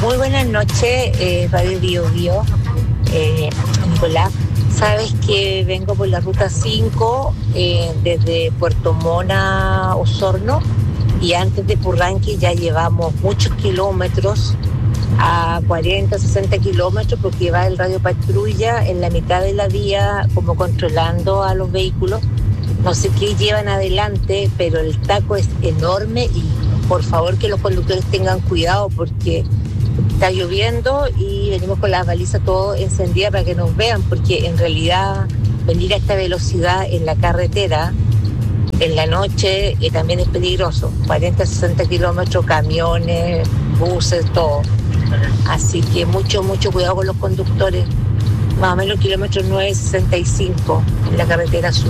Muy buenas noches, Radio Bio Bio. Nicolás, sabes que vengo por la ruta 5 desde Puerto Mona, Osorno, y antes de Purranque ya llevamos muchos kilómetros, a 40, 60 kilómetros, porque va el radio patrulla en la mitad de la vía como controlando a los vehículos. No sé qué llevan adelante, pero el taco es enorme y por favor que los conductores tengan cuidado porque está lloviendo y venimos con las balizas todo encendidas para que nos vean, porque en realidad venir a esta velocidad en la carretera en la noche también es peligroso. 40, 60 kilómetros, camiones, buses, todo. Así que mucho cuidado con los conductores. Más o menos kilómetro 965 en la carretera sur.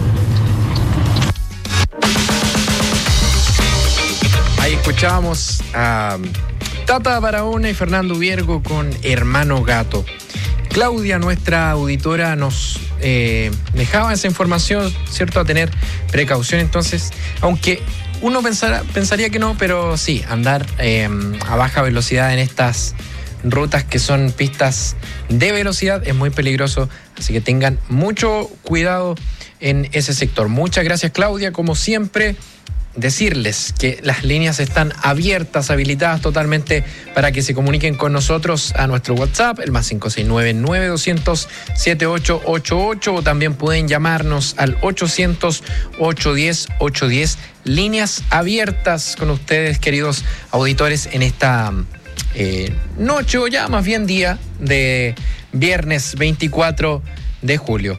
Ahí escuchábamos a Tata Barahona y Fernando Viergo con Hermano Gato. Claudia, nuestra auditora, nos dejaba esa información, ¿cierto? A tener precaución, entonces, aunque uno pensaría que no, pero sí, andar a baja velocidad en estas rutas que son pistas de velocidad es muy peligroso, así que tengan mucho cuidado en ese sector. Muchas gracias, Claudia, como siempre. Decirles que las líneas están abiertas, habilitadas totalmente para que se comuniquen con nosotros a nuestro WhatsApp, el más 569-9200-7888, o también pueden llamarnos al 800-810-810. Líneas abiertas con ustedes, queridos auditores, en esta noche, o ya más bien día, de viernes 24 de julio.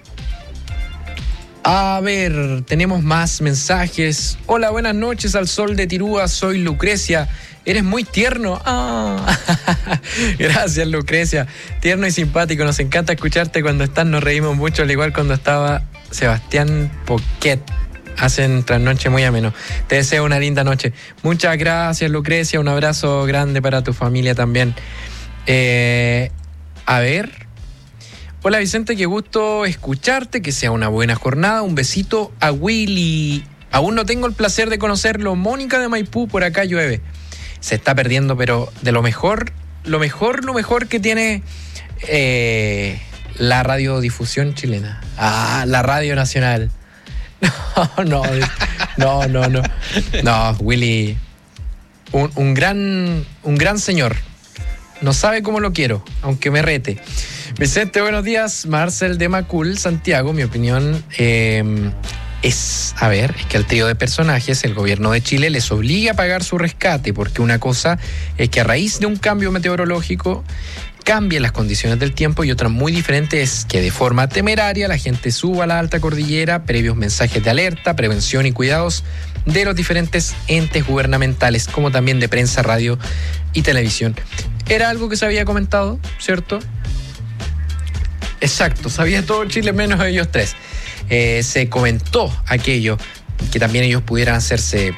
A ver, tenemos más mensajes. Hola, buenas noches al sol de Tirúa, soy Lucrecia. Eres muy tierno. Gracias, Lucrecia. Tierno y simpático, nos encanta escucharte cuando estás, nos reímos mucho, al igual cuando estaba Sebastián Poquet. Hacen trasnoche muy ameno. Te deseo una linda noche. Muchas gracias, Lucrecia, un abrazo grande para tu familia también. A ver... Hola Vicente, qué gusto escucharte, que sea una buena jornada. Un besito a Willy. Aún no tengo el placer de conocerlo. Mónica de Maipú, por acá llueve. Se está perdiendo, pero de lo mejor que tiene la radiodifusión chilena. La Radio Nacional. No, Willy, un gran señor. No sabe cómo lo quiero, aunque me rete. Vicente, buenos días. Marcel de Macul, Santiago. Mi opinión es que al trío de personajes el gobierno de Chile les obliga a pagar su rescate, porque una cosa es que a raíz de un cambio meteorológico cambien las condiciones del tiempo, y otra muy diferente es que de forma temeraria la gente suba a la alta cordillera previos mensajes de alerta, prevención y cuidados de los diferentes entes gubernamentales, como también de prensa, radio y televisión. Era algo que se había comentado, ¿cierto? Exacto, sabía todo Chile menos ellos tres. Se comentó aquello, que también ellos pudieran hacerse,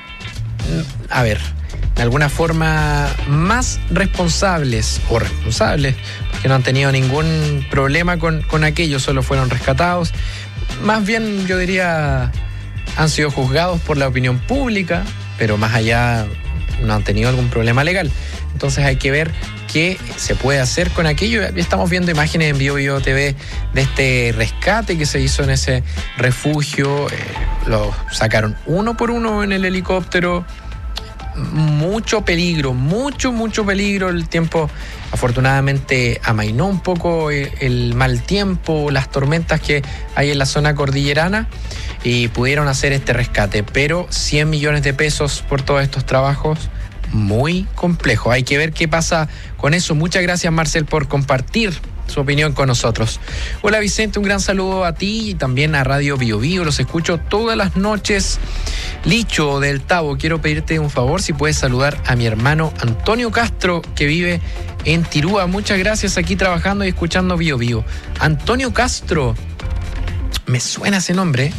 de alguna forma más responsables, porque no han tenido ningún problema con aquello, solo fueron rescatados. Más bien, yo diría, han sido juzgados por la opinión pública, pero más allá no han tenido algún problema legal. Entonces hay que ver qué se puede hacer con aquello. Estamos viendo imágenes en Bio Bio TV de este rescate que se hizo en ese refugio. Lo sacaron uno por uno en el helicóptero. Mucho peligro. El tiempo afortunadamente amainó un poco el mal tiempo, las tormentas que hay en la zona cordillerana, y pudieron hacer este rescate. Pero 100 millones de pesos por todos estos trabajos, muy complejo. Hay que ver qué pasa con eso. Muchas gracias, Marcel, por compartir su opinión con nosotros. Hola Vicente, un gran saludo a ti y también a Radio Bio Bio. Los escucho todas las noches. Licho del Tabo, quiero pedirte un favor, si puedes saludar a mi hermano Antonio Castro, que vive en Tirúa. Muchas gracias, aquí trabajando y escuchando Bio Bio. Antonio Castro, me suena ese nombre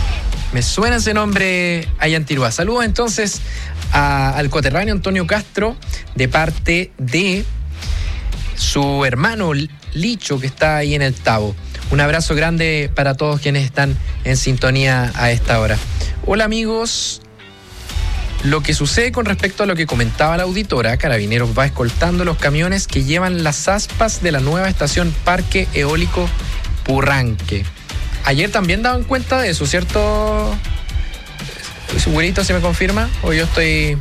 allá en Tirúa. Saludos entonces al coterráneo Antonio Castro de parte de su hermano Licho, que está ahí en el Tabo. Un abrazo grande para todos quienes están en sintonía a esta hora. Hola amigos, Lo que sucede con respecto a lo que comentaba la auditora, Carabineros va escoltando los camiones que llevan las aspas de la nueva estación Parque Eólico Purranque. Ayer también daban cuenta de eso, ¿cierto? ¿Segurito se me confirma? ¿O yo estoy...?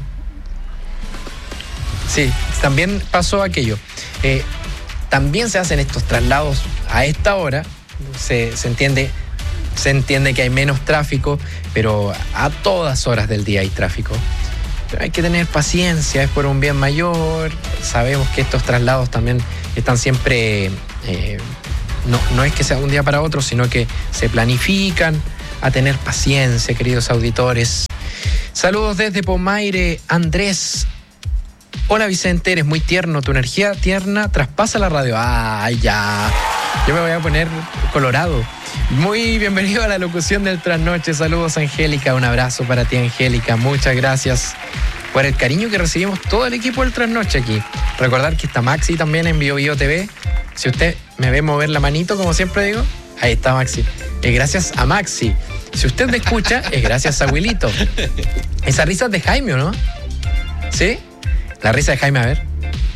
Sí, también pasó aquello. También se hacen estos traslados a esta hora. Se entiende que hay menos tráfico, pero a todas horas del día hay tráfico. Pero hay que tener paciencia, es por un bien mayor. Sabemos que estos traslados también están siempre... No es que sea de un día para otro, sino que se planifican. A tener paciencia, queridos auditores. Saludos desde Pomaire, Andrés. Hola Vicente, eres muy tierno, tu energía tierna traspasa la radio. ¡Ay, ya! Yo me voy a poner colorado. Muy bienvenido a la locución del Trasnoche. Saludos, Angélica, un abrazo para ti, Angélica. Muchas gracias por el cariño que recibimos todo el equipo del Trasnoche aquí. Recordar que está Maxi también en BioBio TV. Si usted me ve mover la manito, como siempre digo, ahí está Maxi. Es gracias a Maxi. Si usted me escucha, es gracias a Wilito. Esa risa es de Jaime, ¿o no? ¿Sí? La risa de Jaime, a ver.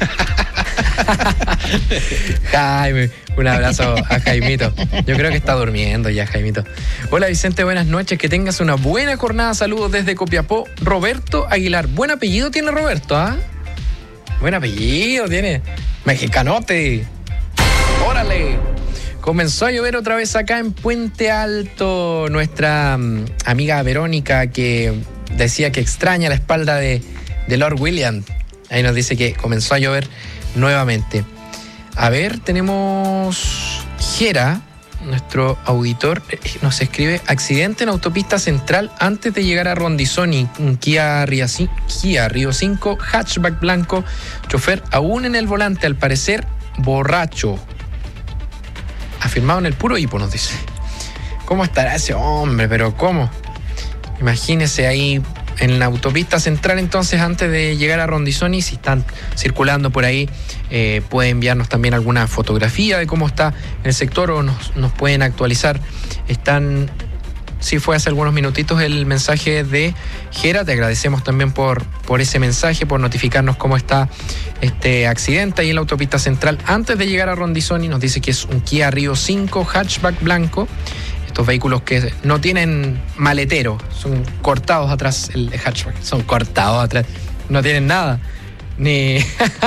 Jaime, un abrazo a Jaimito. Yo creo que está durmiendo ya, Jaimito. Hola Vicente, buenas noches, que tengas una buena jornada. Saludos desde Copiapó, Roberto Aguilar. Buen apellido tiene Roberto, ¿ah? Buen apellido tiene. Mexicanote. Órale. Comenzó a llover otra vez acá en Puente Alto. Nuestra amiga Verónica, que decía que extraña la espalda de Lord William. Ahí nos dice que comenzó a llover nuevamente. A ver, tenemos Jera, nuestro auditor, nos escribe: accidente en autopista central antes de llegar a Rondizoni. Un Kia Rio 5, hatchback blanco, chofer aún en el volante, al parecer borracho. Afirmado en el puro hipo, nos dice. ¿Cómo estará ese hombre? ¿Pero cómo? Imagínese ahí en la autopista central, entonces, antes de llegar a Rondizoni. Si están circulando por ahí, puede enviarnos también alguna fotografía de cómo está el sector, o nos pueden actualizar. Sí, fue hace algunos minutitos el mensaje de Jera. Te agradecemos también por ese mensaje, por notificarnos cómo está este accidente ahí en la autopista central antes de llegar a Rondizoni. Nos dice que es un Kia Rio 5 hatchback blanco. Estos vehículos que no tienen maletero, son cortados atrás, el hatchback, son cortados atrás, no tienen nada, ni...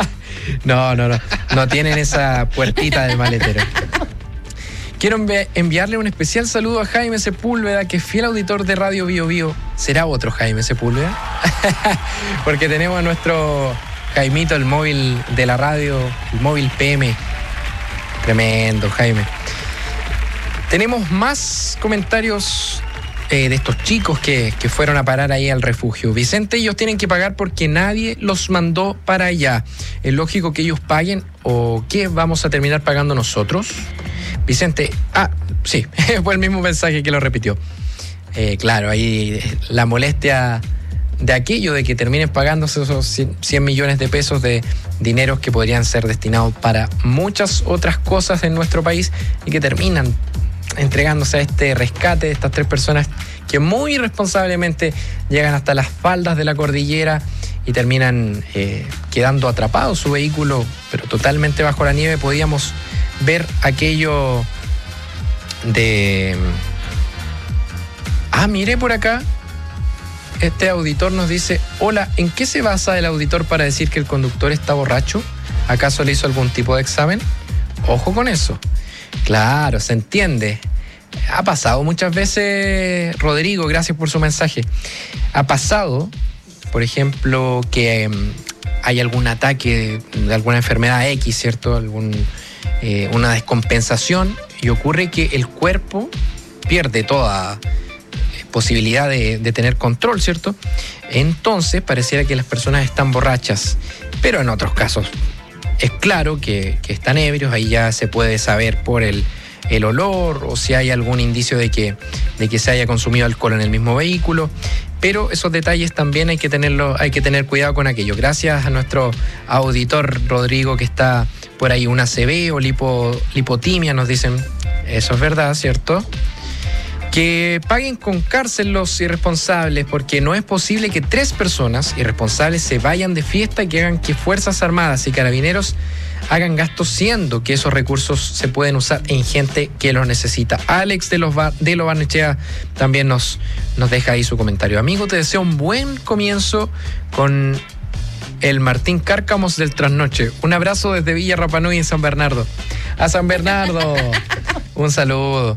no tienen esa puertita de maletero. Quiero enviarle un especial saludo a Jaime Sepúlveda, que es fiel auditor de Radio BioBio. ¿Será otro Jaime Sepúlveda? Porque tenemos a nuestro Jaimito, el móvil de la radio, el móvil PM. Tremendo, Jaime. Tenemos más comentarios de estos chicos que fueron a parar ahí al refugio. Vicente, ellos tienen que pagar porque nadie los mandó para allá. ¿Es lógico que ellos paguen o qué vamos a terminar pagando nosotros? Vicente, sí, fue el mismo mensaje que lo repitió. Claro, ahí la molestia de aquello de que terminen pagándose esos 100 millones de pesos de dineros que podrían ser destinados para muchas otras cosas en nuestro país y que terminan entregándose a este rescate de estas 3 personas que muy irresponsablemente llegan hasta las faldas de la cordillera y terminan quedando atrapados su vehículo, pero totalmente bajo la nieve. Podíamos ver aquello de... Mire por acá. Este auditor nos dice: hola, ¿en qué se basa el auditor para decir que el conductor está borracho? ¿Acaso le hizo algún tipo de examen? Ojo con eso. Claro, se entiende. Ha pasado muchas veces, Rodrigo, gracias por su mensaje. Ha pasado, por ejemplo, que hay algún ataque de alguna enfermedad X, ¿cierto? Una descompensación, y ocurre que el cuerpo pierde toda posibilidad de tener control, ¿cierto? Entonces pareciera que las personas están borrachas, pero en otros casos es claro que están ebrios. Ahí ya se puede saber por el olor, o si hay algún indicio de que se haya consumido alcohol en el mismo vehículo. Pero esos detalles también hay que tener cuidado con aquello. Gracias a nuestro auditor Rodrigo, que está por ahí, una ACV o lipotimia, nos dicen. Eso es verdad, ¿cierto? Que paguen con cárcel los irresponsables, porque no es posible que 3 personas irresponsables se vayan de fiesta y que hagan que Fuerzas Armadas y Carabineros hagan gastos, siendo que esos recursos se pueden usar en gente que los necesita. Alex de Lo Barnechea también nos deja ahí su comentario. Amigo, te deseo un buen comienzo con el Martín Cárcamos del Trasnoche. Un abrazo desde Villa Rapa Nui en San Bernardo. A San Bernardo, un saludo.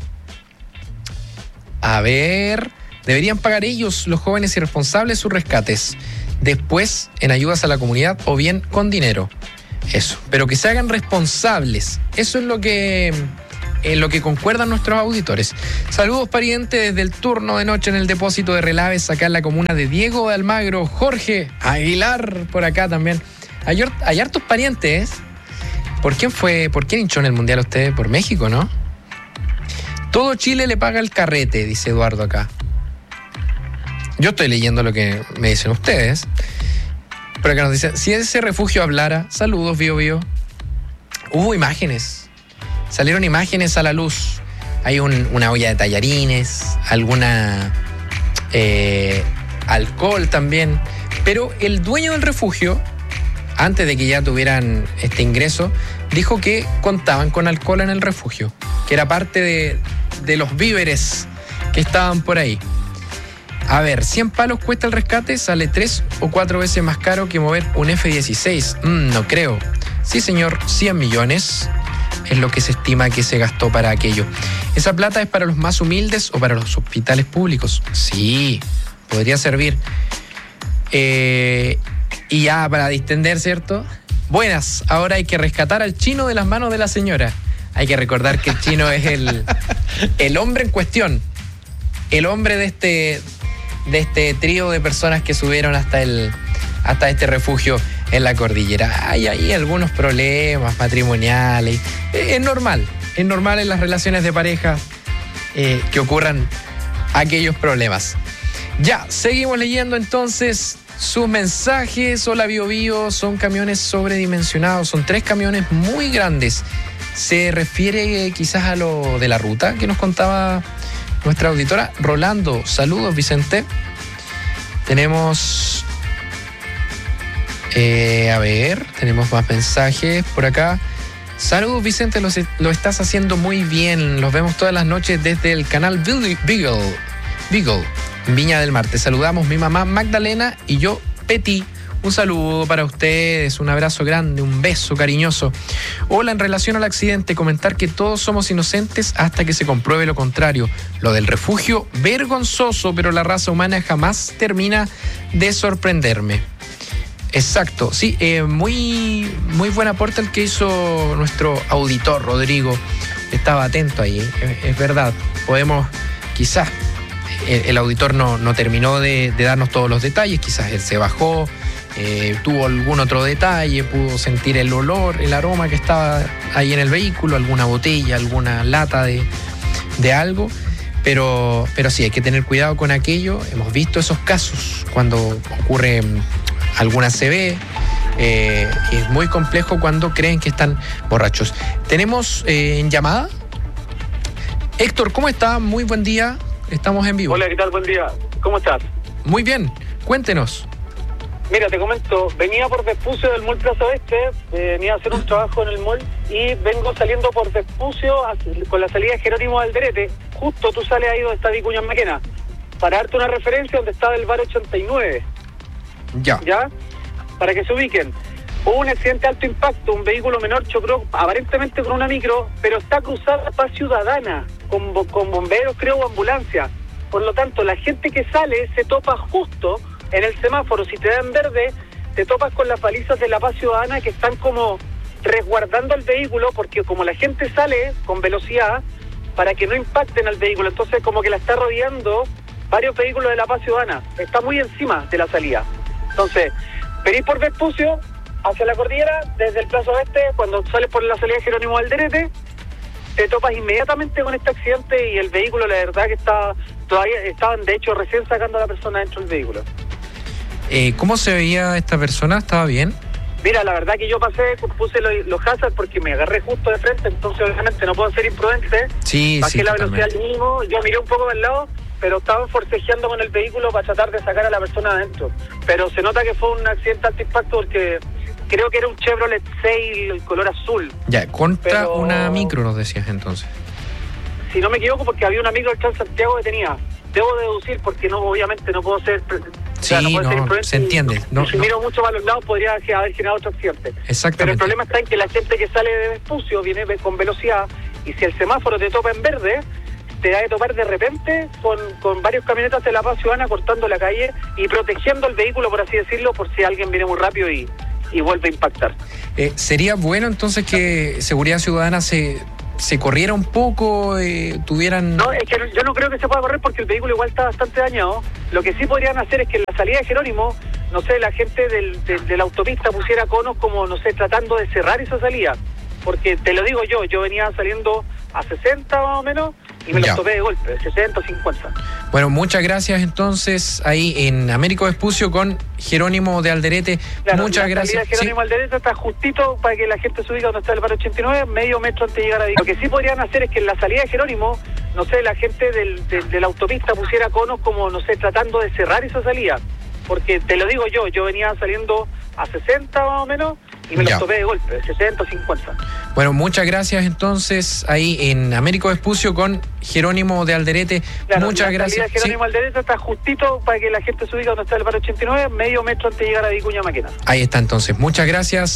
A ver, deberían pagar ellos, los jóvenes irresponsables, sus rescates. Después en ayudas a la comunidad o bien con dinero. Eso, pero que se hagan responsables. Eso es lo que concuerdan nuestros auditores. Saludos, pariente, desde el turno de noche en el depósito de Relaves, acá en la comuna de Diego de Almagro. Jorge Aguilar por acá también. Hay hartos parientes. ¿Por quién hinchó en el Mundial usted? Por México, ¿no? Todo Chile le paga el carrete, dice Eduardo acá. Yo estoy leyendo lo que me dicen ustedes. Pero acá nos dicen, si ese refugio hablara, saludos, Bio Bio. Hubo imágenes. Salieron imágenes a la luz. Hay una olla de tallarines, alguna alcohol también. Pero el dueño del refugio, antes de que ya tuvieran este ingreso, dijo que contaban con alcohol en el refugio, que era parte de los víveres que estaban por ahí. A ver, 100 palos cuesta el rescate, sale 3 o 4 veces más caro que mover un F-16. No creo. Sí, señor, 100 millones es lo que se estima que se gastó para aquello. ¿Esa plata es para los más humildes o para los hospitales públicos? Sí, podría servir. Y ya para distender, ¿cierto? Buenas, ahora hay que rescatar al chino de las manos de la señora. Hay que recordar que el chino es el hombre en cuestión. El hombre de este trío de personas que subieron hasta este refugio en la cordillera. Hay ahí algunos problemas matrimoniales. Es normal en las relaciones de pareja que ocurran aquellos problemas. Ya, seguimos leyendo entonces sus mensajes. Hola, Bio Bio, son camiones sobredimensionados, son 3 camiones muy grandes. ¿Se refiere quizás a lo de la ruta que nos contaba nuestra auditora? Rolando, saludos, Vicente. Tenemos, tenemos más mensajes por acá. Saludos, Vicente, lo estás haciendo muy bien. Los vemos todas las noches desde el canal Beagle, en Viña del Mar. Te saludamos mi mamá Magdalena y yo, Peti. Un saludo para ustedes, un abrazo grande, un beso cariñoso. Hola, en relación al accidente, comentar que todos somos inocentes hasta que se compruebe lo contrario. Lo del refugio, vergonzoso, pero la raza humana jamás termina de sorprenderme. Exacto, sí, muy buen aporte el que hizo nuestro auditor, Rodrigo. Estaba atento ahí, es verdad. Podemos, quizás, el auditor no terminó de darnos todos los detalles, quizás él se bajó, tuvo algún otro detalle, pudo sentir el olor, el aroma que estaba ahí en el vehículo, alguna botella, alguna lata de algo, pero sí, hay que tener cuidado con aquello. Hemos visto esos casos cuando ocurre alguna CB, y es muy complejo cuando creen que están borrachos. Tenemos en llamada Héctor, ¿cómo está? Muy buen día, estamos en vivo. Hola, ¿qué tal? Buen día, ¿cómo estás? Muy bien, cuéntenos. Mira, te comento, venía por Vespucio del Mall Plaza Oeste, venía a hacer un trabajo en el mall y vengo saliendo por Vespucio con la salida de Jerónimo Alderete. Justo tú sales ahí donde está Vicuña Maquena, para darte una referencia donde estaba el bar 89. ¿Ya? Para que se ubiquen. Hubo un accidente de alto impacto, un vehículo menor chocó aparentemente con una micro, pero está cruzada para Ciudadana, con bomberos, creo, o ambulancia. Por lo tanto, la gente que sale se topa justo en el semáforo. Si te dan verde, te topas con las balizas de la Paz Ciudadana que están como resguardando el vehículo, porque como la gente sale con velocidad, para que no impacten al vehículo, entonces como que la está rodeando varios vehículos de la Paz Ciudadana. Está muy encima de la salida. Entonces, venís por Vespucio hacia la cordillera, desde el Plaza Oeste, cuando sales por la salida de Jerónimo Alderete, te topas inmediatamente con este accidente y el vehículo, la verdad que estaban de hecho recién sacando a la persona dentro del vehículo. ¿Cómo se veía esta persona? ¿Estaba bien? Mira, la verdad que yo puse los hazards porque me agarré justo de frente, entonces obviamente no puedo ser imprudente. Sí, bajé la velocidad totalmente. al mínimo, yo miré un poco al lado, pero estaban forcejeando con el vehículo para tratar de sacar a la persona adentro. Pero se nota que fue un accidente alto impacto porque creo que era un Chevrolet Sail, el color azul. Ya, contra Pero- una micro nos decías entonces. Si no me equivoco, porque había una micro del Transantiago que tenía. Debo deducir porque no, obviamente no puedo ser... Sí, puedo ser no, imprudente se entiende. y si miro mucho para los lados podría haber generado otro accidente. Pero el Exactamente. problema está en que la gente que sale de Vespucio viene con velocidad y si el semáforo te topa en verde, te da de topar de repente con varios camionetas de la Paz Ciudadana cortando la calle y protegiendo el vehículo, por así decirlo, por si alguien viene muy rápido y vuelve a impactar. ¿Sería bueno entonces que Seguridad Ciudadana se corriera un poco, tuvieran... No, es que yo no creo que se pueda correr porque el vehículo igual está bastante dañado. Lo que sí podrían hacer es que en la salida de Jerónimo, no sé, la gente de la autopista pusiera conos como, no sé, tratando de cerrar esa salida. Porque te lo digo yo venía saliendo a 60 más o menos y me Ya. los topé de golpe, 60 o 50. Bueno, muchas gracias entonces ahí en Américo Vespucio con Jerónimo de Alderete. Claro, muchas la gracias. salida de Jerónimo al derecho está justito para que la gente se ubique donde está el bar 89, medio metro antes de llegar a Vigo. Lo que sí podrían hacer es que en la salida de Jerónimo, no sé, la gente de la autopista pusiera conos como, no sé, tratando de cerrar esa salida. Porque te lo digo yo venía saliendo a 60 más o menos y me Ya. los topé de golpe, 60 o 50. Bueno, muchas gracias entonces ahí en Américo Vespucio con Jerónimo de Alderete. Claro, muchas la gracias. salida de Jerónimo al derecho está justito para que la gente se ubique donde está el bar 89, medio metro antes de llegar a Vicuña Maquena. Ahí está entonces. Muchas gracias.